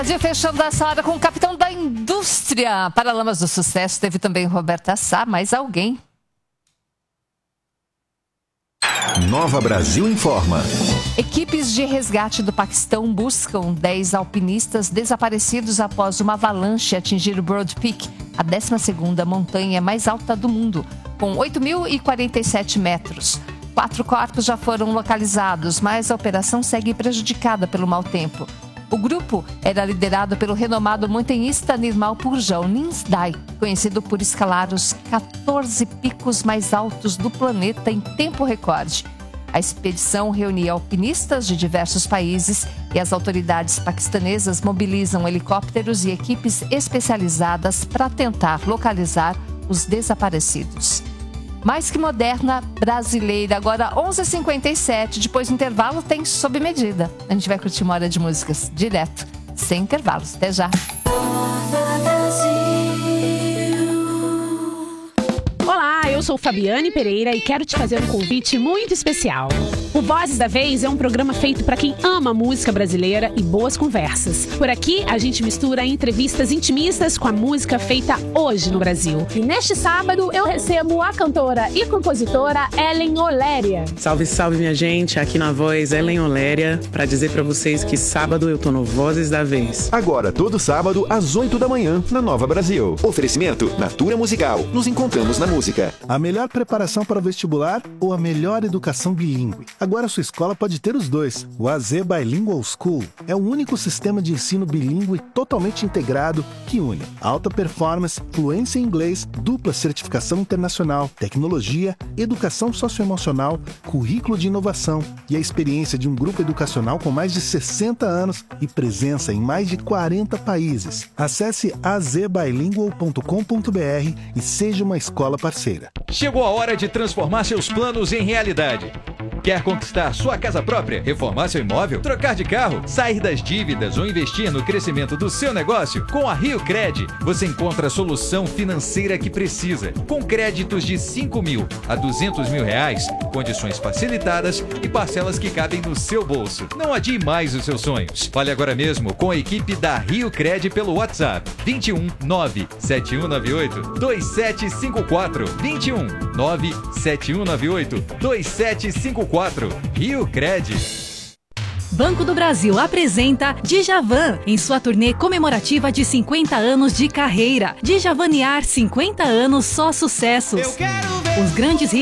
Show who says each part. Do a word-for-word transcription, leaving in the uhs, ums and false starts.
Speaker 1: Brasil fechando essa hora com o capitão da indústria. Paralamas do Sucesso, teve também Roberta Sá, mais alguém.
Speaker 2: Nova Brasil informa.
Speaker 1: Equipes de resgate do Paquistão buscam dez alpinistas desaparecidos após uma avalanche atingir o Broad Peak, a décima segunda montanha mais alta do mundo, com oito mil e quarenta e sete metros. Quatro corpos já foram localizados, mas a operação segue prejudicada pelo mau tempo. O grupo era liderado pelo renomado montanhista Nirmal Purjal Ninsdai, conhecido por escalar os quatorze picos mais altos do planeta em tempo recorde. A expedição reunia alpinistas de diversos países e as autoridades paquistanesas mobilizam helicópteros e equipes especializadas para tentar localizar os desaparecidos. Mais que moderna, brasileira, agora onze e cinquenta e sete, depois do intervalo tem Sob Medida. A gente vai curtir uma hora de músicas direto, sem intervalos. Até já!
Speaker 3: Olá, eu sou Fabiane Pereira e quero te fazer um convite muito especial. O Vozes da Vez é um programa feito para quem ama música brasileira e boas conversas. Por aqui, a gente mistura entrevistas intimistas com a música feita hoje no Brasil.
Speaker 4: E neste sábado, eu recebo a cantora e compositora Ellen Oléria.
Speaker 5: Salve, salve, minha gente. Aqui na voz, Ellen Oléria, para dizer para vocês que sábado eu tô no Vozes da Vez.
Speaker 2: Agora, todo sábado, às oito da manhã, na Nova Brasil. Oferecimento Natura Musical. Nos encontramos na música.
Speaker 6: A melhor preparação para o vestibular ou a melhor educação bilíngue? Agora sua escola pode ter os dois. O A Z Bilingual School é o único sistema de ensino bilíngue totalmente integrado que une alta performance, fluência em inglês, dupla certificação internacional, tecnologia, educação socioemocional, currículo de inovação e a experiência de um grupo educacional com mais de sessenta anos e presença em mais de quarenta países. Acesse a z bilingual ponto com ponto b r e seja uma escola parceira.
Speaker 7: Chegou a hora de transformar seus planos em realidade. Quer conquistar sua casa própria, reformar seu imóvel, trocar de carro, sair das dívidas ou investir no crescimento do seu negócio? Com a Rio Cred, você encontra a solução financeira que precisa. Com créditos de cinco mil a duzentos mil reais, condições facilitadas e parcelas que cabem no seu bolso. Não adie mais os seus sonhos. Fale agora mesmo com a equipe da Rio Cred pelo WhatsApp vinte e um nove sete um nove oito dois sete cinco quatro vinte e um nove sete um nove oito dois sete cinco quatro. Rio Cred.
Speaker 8: Banco do Brasil apresenta Djavan em sua turnê comemorativa de cinquenta anos de carreira. Djavaniar cinquenta anos, só sucessos. Os grandes hits